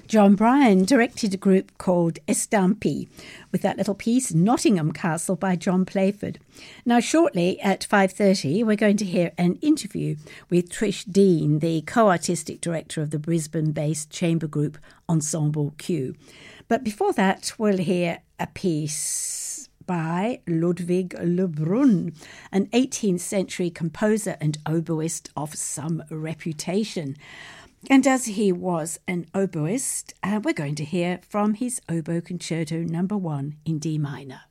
John Bryan directed a group called Estampi with that little piece, Nottingham Castle by John Playford. Now, shortly at 5:30, we're going to hear an interview with Trish Dean, the co-artistic director of the Brisbane-based chamber group Ensemble Q. But before that, we'll hear a piece by Ludwig Lebrun, an 18th century composer and oboist of some reputation. And as he was an oboist, we're going to hear from his Oboe Concerto No. 1 in D minor.